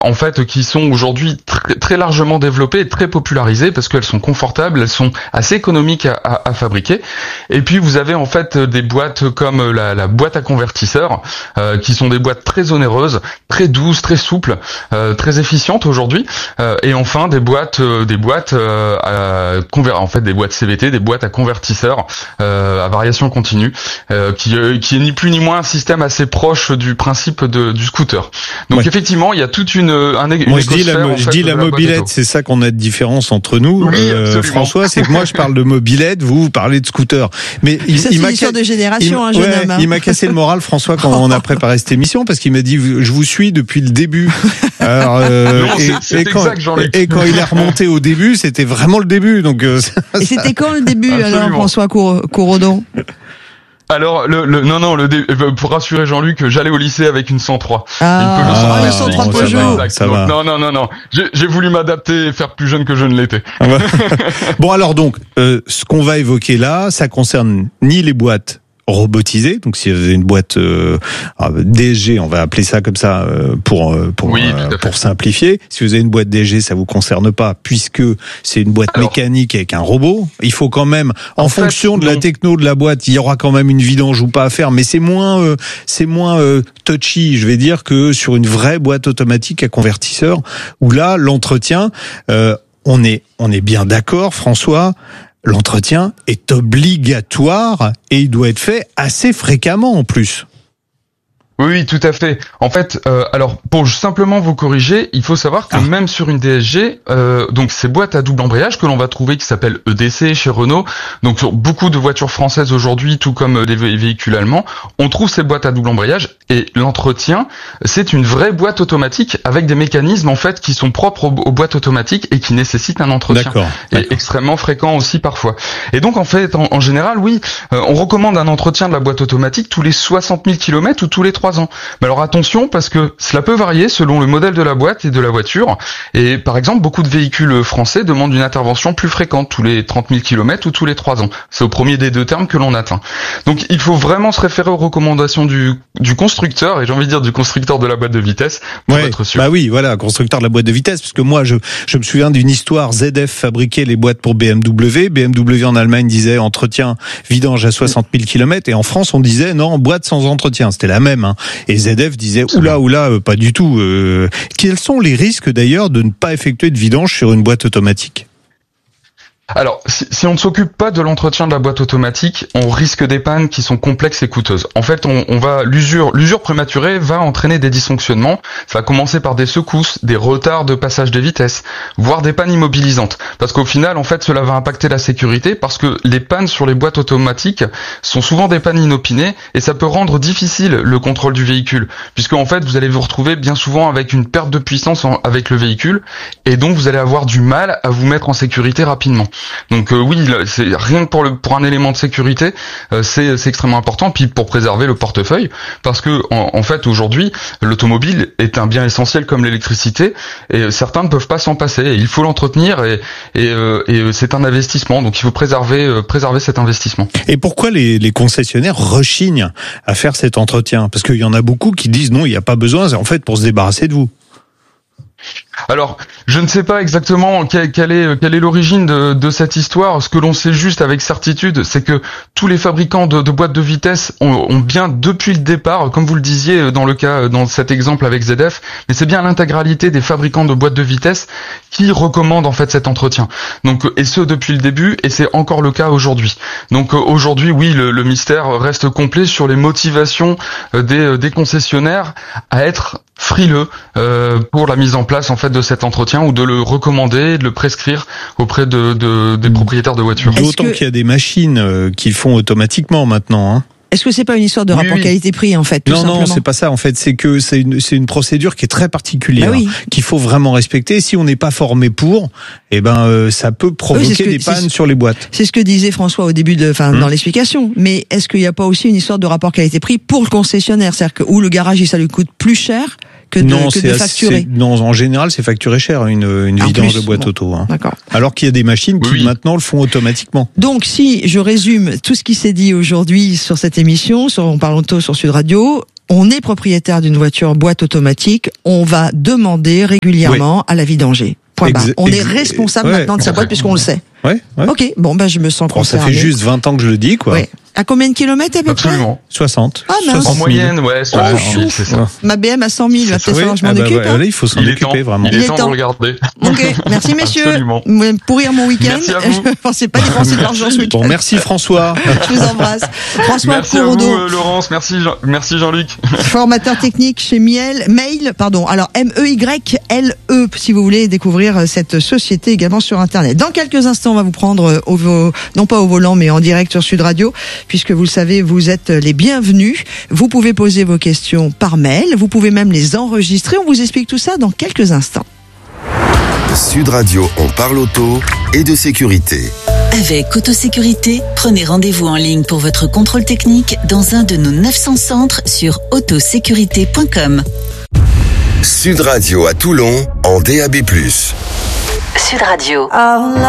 en fait, qui sont aujourd'hui très, très largement développées et très popularisées parce qu'elles sont confortables, elles sont assez économiques à fabriquer. Et puis vous avez en fait des boîtes comme la boîte à convertisseur, qui sont des boîtes très onéreuses, très douces, très souples, très efficientes aujourd'hui. Et enfin des boîtes des boîtes CVT, des boîtes à convertisseur à variation continue, qui est ni plus ni moins un système assez proche du principe du scooter. Donc effectivement, il y a toute une je dis la mobilette, c'est ça qu'on a de différence entre nous. Oui, François, c'est que moi je parle de mobilette, vous parlez de scooter. Mais c'est une histoire de génération, un jeune homme. Il m'a cassé le moral, François, quand on a préparé cette émission, parce qu'il m'a dit je vous suis depuis le début. Alors, et quand il est remonté au début, c'était vraiment le début. Donc et c'était quand le début? Absolument. Alors, François Couraudon? Alors pour rassurer Jean-Luc, j'allais au lycée avec une 10003. Une 103 Peugeot. Ça va. Non. J'ai voulu m'adapter et faire plus jeune que je ne l'étais. Bon alors donc, ce qu'on va évoquer là, ça concerne ni les boîtes robotisé. Donc si vous avez une boîte DSG, on va appeler ça comme ça pour simplifier. Si vous avez une boîte DSG, ça vous concerne pas puisque c'est une boîte mécanique avec un robot. Il faut quand même, en fonction de la techno de la boîte, il y aura quand même une vidange ou pas à faire, mais c'est moins touchy, je vais dire, que sur une vraie boîte automatique à convertisseur où là l'entretien, on est bien d'accord, François. L'entretien est obligatoire et il doit être fait assez fréquemment en plus. Oui, tout à fait. En fait, alors pour simplement vous corriger, il faut savoir que même sur une DSG, donc ces boîtes à double embrayage que l'on va trouver qui s'appellent EDC chez Renault, donc sur beaucoup de voitures françaises aujourd'hui, tout comme les véhicules allemands, on trouve ces boîtes à double embrayage et l'entretien, c'est une vraie boîte automatique avec des mécanismes en fait qui sont propres aux boîtes automatiques et qui nécessitent un entretien. D'accord. Et extrêmement fréquent aussi parfois. Et donc en fait, en général, oui, on recommande un entretien de la boîte automatique tous les 60 000 km ou tous les 3 ans. Mais alors attention, parce que cela peut varier selon le modèle de la boîte et de la voiture. Et par exemple, beaucoup de véhicules français demandent une intervention plus fréquente, tous les 30 000 km ou tous les 3 ans. C'est au premier des deux termes que l'on atteint. Donc il faut vraiment se référer aux recommandations du constructeur, et j'ai envie de dire du constructeur de la boîte de vitesse, pour être sûr. Bah oui, voilà, constructeur de la boîte de vitesse, parce que moi je me souviens d'une histoire, ZF fabriquait les boîtes pour BMW. BMW en Allemagne disait entretien, vidange à 60 000 km, et en France on disait non, boîte sans entretien. C'était la même, hein. Et ZF disait oula, pas du tout. Quels sont les risques d'ailleurs de ne pas effectuer de vidange sur une boîte automatique ? Alors, si on ne s'occupe pas de l'entretien de la boîte automatique, on risque des pannes qui sont complexes et coûteuses. En fait, l'usure prématurée va entraîner des dysfonctionnements. Ça va commencer par des secousses, des retards de passage des vitesses, voire des pannes immobilisantes. Parce qu'au final, en fait, cela va impacter la sécurité parce que les pannes sur les boîtes automatiques sont souvent des pannes inopinées et ça peut rendre difficile le contrôle du véhicule. Puisque, en fait, vous allez vous retrouver bien souvent avec une perte de puissance avec le véhicule et donc vous allez avoir du mal à vous mettre en sécurité rapidement. Donc oui, c'est rien que pour un élément de sécurité, c'est extrêmement important. Puis pour préserver le portefeuille, parce que en fait aujourd'hui, l'automobile est un bien essentiel comme l'électricité, et certains ne peuvent pas s'en passer. Et il faut l'entretenir et c'est un investissement. Donc il faut préserver cet investissement. Et pourquoi les concessionnaires rechignent à faire cet entretien ? Parce qu'il y en a beaucoup qui disent non, il n'y a pas besoin. C'est en fait pour se débarrasser de vous. Alors, je ne sais pas exactement quelle est l'origine de cette histoire. Ce que l'on sait juste avec certitude, c'est que tous les fabricants de boîtes de vitesse ont bien depuis le départ, comme vous le disiez dans cet exemple avec ZF, mais c'est bien l'intégralité des fabricants de boîtes de vitesse qui recommandent en fait cet entretien. Donc, et ce depuis le début, et c'est encore le cas aujourd'hui. Donc aujourd'hui, oui, le mystère reste complet sur les motivations des concessionnaires à être frileux pour la mise en place en fait de cet entretien ou de le recommander, de le prescrire auprès des propriétaires de voitures. D'autant qu'il y a des machines qui le font automatiquement maintenant, hein. Est-ce que c'est pas une histoire de rapport qualité-prix en fait, tout simplement ? Non, c'est pas ça. En fait, c'est que c'est une procédure qui est très particulière, qu'il faut vraiment respecter. Si on n'est pas formé pour, ça peut provoquer des pannes sur les boîtes. C'est ce que disait François au début dans l'explication. Mais est-ce qu'il n'y a pas aussi une histoire de rapport qualité-prix pour le concessionnaire, c'est-à-dire que où le garage ça lui coûte plus cher que de facturer. Non, en général, c'est facturé cher, une vidange de boîte auto. Hein. D'accord. Alors qu'il y a des machines qui maintenant le font automatiquement. Donc, si je résume tout ce qui s'est dit aujourd'hui sur cette émission, on parle auto sur Sud Radio, on est propriétaire d'une voiture boîte automatique, on va demander régulièrement à la vidanger. On est responsable maintenant de sa boîte puisqu'on le sait. Ouais. Ok, bon, je me sens concerné. Ça fait juste 20 ans que je le dis, quoi. Ouais. À combien de kilomètres à peu près ? 60. Ah, mince. En moyenne, ouais, 60 000, c'est ça. Ma BM à 100 000, va peut-être falloir que je m'en occupe. Là, il faut s'en occuper, vraiment. Il est temps de regarder. Ok, merci messieurs. Absolument. Pourrir mon week-end. Merci Je pensais pas dépenser de l'argent ce week-end. Bon, merci François. Je vous embrasse. François merci Couraudeau. à vous, Laurence. Merci Jean-Luc. Formateur technique chez Mail. Alors MEYLE, si vous voulez découvrir cette société également sur Internet. Dans quelques instants, on va vous prendre non pas au volant, mais en direct sur Sud Radio, puisque vous le savez, vous êtes les bienvenus. Vous pouvez poser vos questions par mail, vous pouvez même les enregistrer. On vous explique tout ça dans quelques instants. Sud Radio, on parle auto et de sécurité. Avec Autosécurité, prenez rendez-vous en ligne pour votre contrôle technique dans un de nos 900 centres sur autosécurité.com. Sud Radio à Toulon en DAB+. Sud Radio.